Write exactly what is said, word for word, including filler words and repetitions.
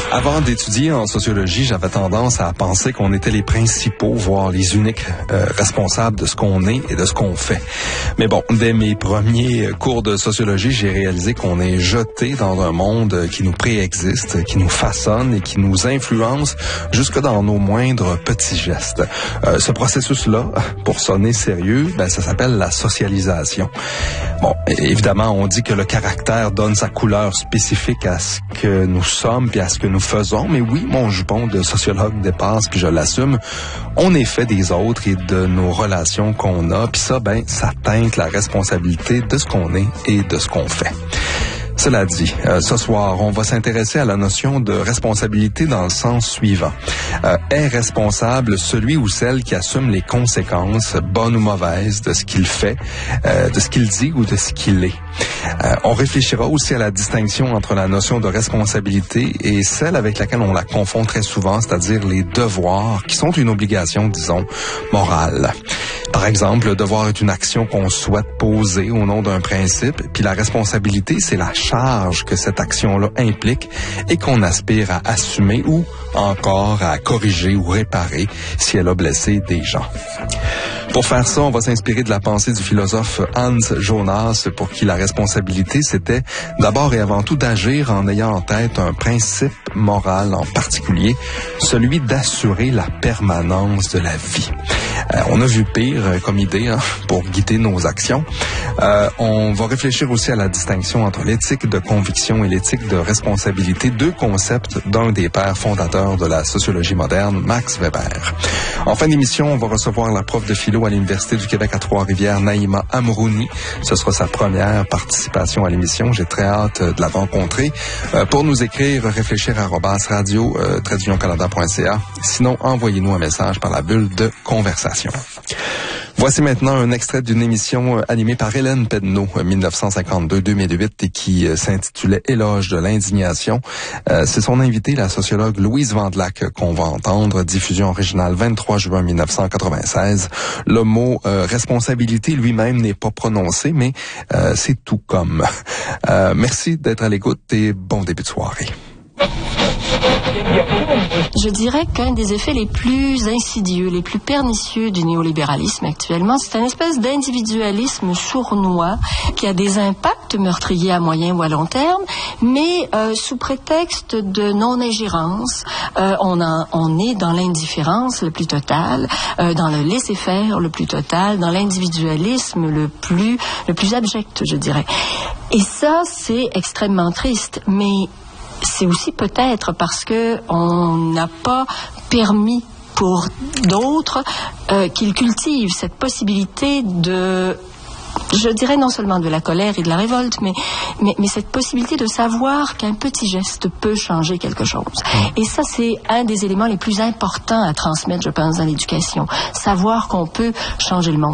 Avant d'étudier en sociologie, j'avais tendance à penser qu'on était les principaux, voire les uniques euh, responsables de ce qu'on est et de ce qu'on fait. Mais bon, dès mes premiers cours de sociologie, j'ai réalisé qu'on est jeté dans un monde qui nous préexiste, qui nous façonne et qui nous influence jusque dans nos moindres petits gestes. Euh, ce processus-là, pour sonner sérieux, ben ça s'appelle la socialisation. Bon, évidemment, on dit que le caractère donne sa couleur spécifique à ce que nous sommes puis à ce que nous faisons, mais oui, mon jupon de sociologue dépasse, puis je l'assume. On est fait des autres et de nos relations qu'on a, puis ça, ben, ça teinte la responsabilité de ce qu'on est et de ce qu'on fait. Cela dit, euh, ce soir, on va s'intéresser à la notion de responsabilité dans le sens suivant. Euh, est responsable celui ou celle qui assume les conséquences, bonnes ou mauvaises, de ce qu'il fait, euh, de ce qu'il dit ou de ce qu'il est. Euh, on réfléchira aussi à la distinction entre la notion de responsabilité et celle avec laquelle on la confond très souvent, c'est-à-dire les devoirs, qui sont une obligation, disons, morale. Par exemple, le devoir est une action qu'on souhaite poser au nom d'un principe, puis la responsabilité, c'est la charge que cette action-là implique et qu'on aspire à assumer ou encore à corriger ou réparer si elle a blessé des gens. Pour faire ça, on va s'inspirer de la pensée du philosophe Hans Jonas, pour qui la responsabilité, c'était d'abord et avant tout d'agir en ayant en tête un principe moral en particulier, celui d'assurer la permanence de la vie. Euh, on a vu pire euh, comme idée hein, pour guider nos actions. Euh, on va réfléchir aussi à la distinction entre l'éthique de conviction et l'éthique de responsabilité, deux concepts d'un des pères fondateurs de la sociologie moderne, Max Weber. En fin d'émission, on va recevoir la prof de philo à l'Université du Québec à Trois-Rivières, Naïma Amrouni. Ce sera sa première participation à l'émission. J'ai très hâte de la rencontrer. Euh, pour nous écrire, réfléchir à arobase radio tiret canada point c a. Sinon, envoyez-nous un message par la bulle de conversation. Voici maintenant un extrait d'une émission animée par Hélène Pedneau, dix-neuf cent cinquante-deux à deux mille huit, et qui s'intitulait Éloge de l'indignation. Euh, c'est son invitée, la sociologue Louise Vandelac, qu'on va entendre. Diffusion originale vingt-trois juin mille neuf cent quatre-vingt-seize. Le mot euh, responsabilité lui-même n'est pas prononcé, mais euh, c'est tout comme. Euh, merci d'être à l'écoute et bon début de soirée. Je dirais qu'un des effets les plus insidieux, les plus pernicieux du néolibéralisme actuellement, c'est un espèce d'individualisme sournois qui a des impacts meurtriers à moyen ou à long terme, mais euh, sous prétexte de non-ingérence, euh, on, en, on est dans l'indifférence le plus totale, euh, dans le laisser-faire le plus total, dans l'individualisme le plus, le plus abject, je dirais. Et ça, c'est extrêmement triste, mais c'est aussi peut-être parce que on n'a pas permis pour d'autres euh, qu'ils cultivent cette possibilité de, je dirais non seulement de la colère et de la révolte, mais, mais, mais cette possibilité de savoir qu'un petit geste peut changer quelque chose. Et ça, c'est un des éléments les plus importants à transmettre, je pense, dans l'éducation. Savoir qu'on peut changer le monde.